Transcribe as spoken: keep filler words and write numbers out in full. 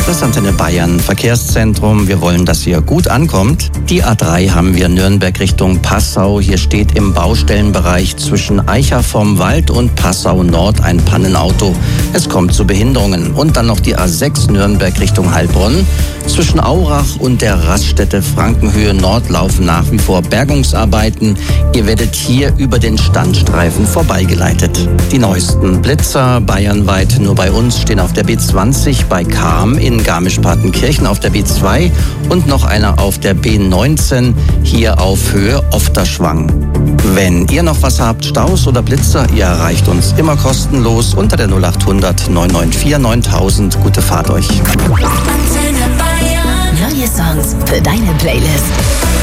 Das Antenne Bayern Verkehrszentrum. Wir wollen, dass ihr gut ankommt. Die A drei haben wir Nürnberg Richtung Passau. Hier steht im Baustellenbereich zwischen Eicher vom Wald und Passau Nord ein Pannenauto. Es kommt zu Behinderungen. Und dann noch die A sechs Nürnberg Richtung Heilbronn. Zwischen Aurach und der Raststätte Frankenhöhe Nord laufen nach wie vor Bergungsarbeiten. Ihr werdet hier über den Standstreifen vorbeigeleitet. Die neuesten Blitzer bayernweit nur bei uns stehen auf der B zwanzig bei Cham in Garmisch-Partenkirchen auf der B zwei und noch einer auf der B neunzehn hier auf Höhe Ofterschwang. Wenn ihr noch was habt, Staus oder Blitzer, ihr erreicht uns immer kostenlos unter der null acht hundert neun neun vier neuntausend. Gute Fahrt euch. Neue Songs für deine Playlist.